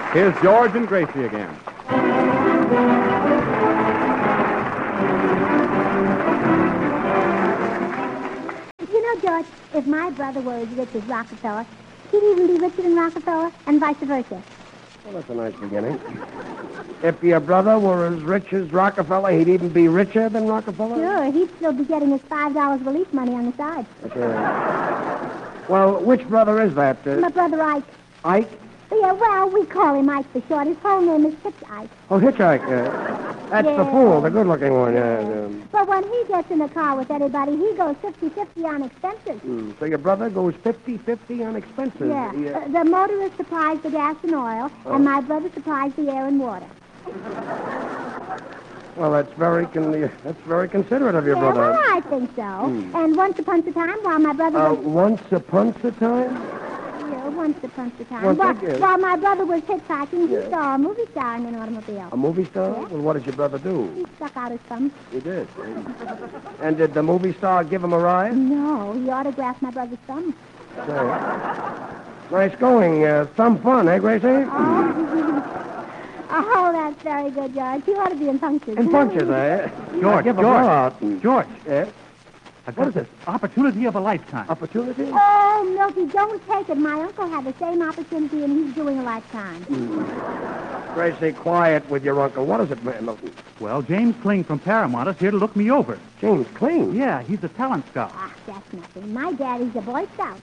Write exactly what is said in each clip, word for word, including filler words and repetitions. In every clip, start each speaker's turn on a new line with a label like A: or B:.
A: Here's George and Gracie again.
B: You know, George, if my brother were as rich as Rockefeller, he'd even be richer than Rockefeller, and vice versa.
C: Well, that's a nice beginning. If your brother were as rich as Rockefeller, he'd even be richer than Rockefeller?
B: Sure, he'd still be getting his five dollars relief money on the side.
C: Okay. Well, which brother is that? Uh,
B: My brother Ike.
C: Ike?
B: Yeah, well, we call him Ike for short. His whole name is Hitch Ike.
C: Oh, Hitchhike. Uh, that's
B: Yeah.
C: the fool, the good-looking one. Yeah. Um,
B: But when he gets in the car with anybody, he goes fifty-fifty on expenses.
C: hmm. So your brother goes fifty-fifty on expenses?
B: Yeah.
C: He, uh,
B: Uh, the motorist supplies the gas and oil,
C: Oh.
B: and my brother supplies the air and water.
C: well, that's very con- that's very considerate of your
B: yeah,
C: brother.
B: well, I think so.
C: Hmm.
B: And once upon a time, while my brother
C: Uh,
B: was...
C: once upon a time?
B: Yeah, once upon a time.
C: Once
B: while,
C: again.
B: while my brother was hitchhiking, he
C: Yeah.
B: saw a movie star in an automobile.
C: A movie star?
B: Yeah.
C: Well, what did your brother do?
B: He stuck out his thumb.
C: He did. And did the movie star give him a ride?
B: No, he autographed my brother's thumb.
C: Say. Nice going. Uh, some fun, eh, Gracie?
B: Oh. Oh, that's very good, George. You ought to be in punctures.
C: In punches, eh?
D: George,
C: Give a
D: George.
C: blowout and-
D: George,
C: Yes?
D: I've
C: What
D: got
C: is this?
D: opportunity of a lifetime.
C: Opportunity?
B: Oh, Milky, don't take it. My uncle had the same opportunity, and he's doing a lifetime.
C: Gracie, quiet with your uncle. What is it, Milton?
D: Well, James Kling from Paramount is here to look me over.
C: James Kling.
D: Yeah, he's a talent scout.
B: Ah, that's nothing. My daddy's a Boy Scout.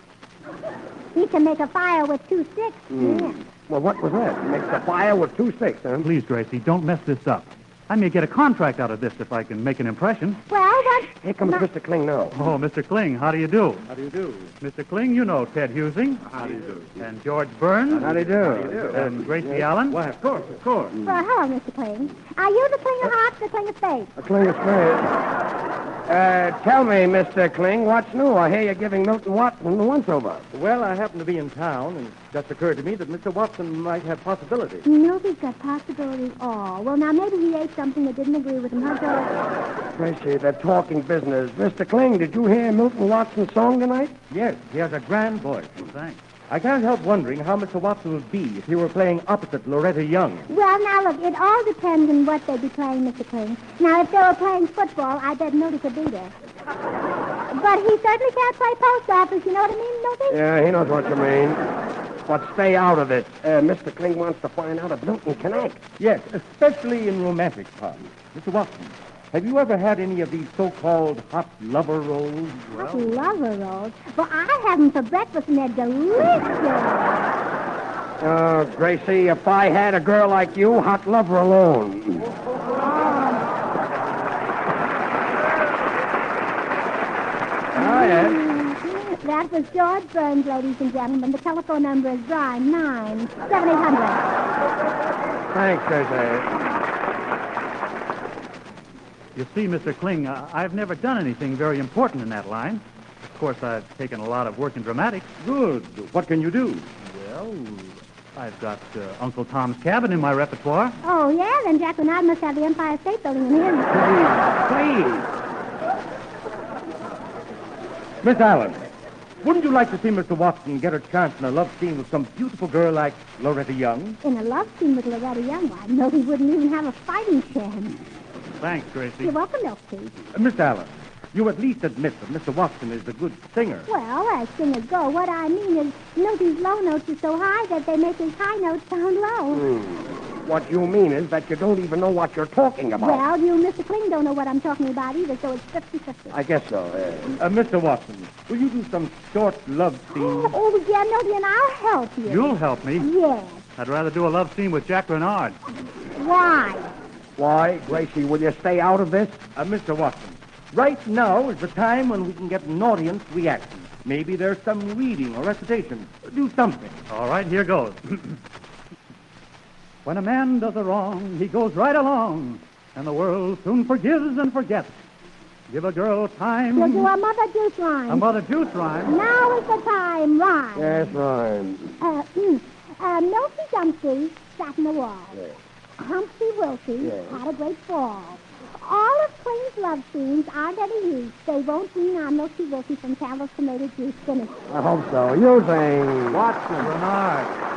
B: He can make a fire with two sticks.
C: Hmm.
B: Yeah.
C: Well, what was that? Makes a fire with two sticks, huh?
D: Please, Gracie, don't mess this up. I may get a contract out of this if I can make an impression.
B: Well, what?
C: Here comes
B: My-
C: Mister Kling now.
D: Oh, Mister Kling, how do you do?
A: How do you do?
D: Mister Kling, you know Ted Husing.
A: How do you do?
D: And George Burns.
C: How do you do?
D: And Gracie Allen.
A: Why, of course, of course.
B: Well, hello, Mister Kling. Are you the Kling of Hearts or the Kling of Spades?
C: A Kling is great. Uh, tell me, Mister Kling, what's new? I hear you're giving Milton Watson the once-over.
E: Well, I happen to be in town, and it just occurred to me that Mister Watson might have possibilities.
B: Milky's got possibilities all. Well, now, maybe he ate something that didn't agree with him. Huh, George?
C: Gracie, they're talking business. Mister Kling, did you hear Milton Watson's song tonight?
E: Yes, he has a grand voice.
D: Thanks.
E: I can't help wondering how Mister Watson would be if he were playing opposite Loretta Young.
B: Well, now, look, it all depends on what they'd be playing, Mister Kling. Now, if they were playing football, I bet Milty could be there. But he certainly can't play post office, you know what I mean, Milty?
C: Yeah, he knows what you mean. But stay out of it. Uh, Mister Kling wants to find out if Milton can act.
E: Yes, especially in romantic parts. Mister Watson, have you ever had any of these so-called hot lover roles?
B: Hot lover rolls. Well, I have them for breakfast, and they're delicious.
C: Oh, Gracie, if I had a girl like you, hot lover alone. Oh, yes.
B: Mm, That was George Burns, ladies and gentlemen. The telephone number is Brian, nine seven eight hundred.
C: Thanks, Gracie.
D: You see, Mister Kling, uh, I've never done anything very important in that line. Of course, I've taken a lot of work in dramatics.
E: Good. What can you do?
D: Well, I've got uh, Uncle Tom's Cabin in my repertoire.
B: Oh, yeah? Then Jack Renard must have the Empire State Building in his.
C: Please.
E: Miss Allen, wouldn't you like to see Mister Watson get a chance in a love scene with some beautiful girl like Loretta Young?
B: In a love scene with Loretta Young, why, no, he wouldn't even have a fighting chance.
D: Thanks, Gracie.
B: You're welcome, Milky.
E: Uh, Miss Allen, you at least admit that Mister Watson is a good singer.
B: Well, as singers go, what I mean is Milty's low notes are so high that they make his high notes sound low.
C: Hmm. What you mean is that you don't even know what you're talking about.
B: Well, you and Mister Kling don't know what I'm talking about either, so it's fifty-fifty.
C: I guess so, yeah.
E: Uh, Mister Watson, will you do some short love scene?
B: Oh, yeah, Milty, and I'll help you.
D: You'll help me.
B: Yes.
D: I'd rather do a love scene with Jack Renard.
B: Why?
C: Why, Gracie, will you stay out of this?
E: Uh, Mister Watson, right now is the time when we can get an audience reaction. Maybe there's some reading or recitation. Do something.
D: All right, here goes. When a man does a wrong, he goes right along, and the world soon forgives and forgets. Give a girl time.
B: You'll do a Mother Juice rhyme.
D: A Mother Juice rhyme.
B: Now is the time, rhyme.
C: Yes, rhyme.
B: Uh, mm, uh, Milky Dumpty sat in the wall.
C: Yeah.
B: Humpty Wilty
C: Yeah.
B: had a great fall. All of Kling's love scenes aren't any use. They won't mean on Milky Wilty from Campbell's Tomato Juice. Finish.
C: I hope so. You sing.
D: Watson. Renard.